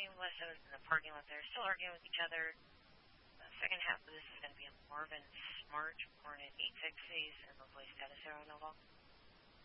arguing with us. I was in the parking lot there, still arguing with each other. The second half of this is going to be a Marvin Smart Hornet 860s and replace status zero Nova.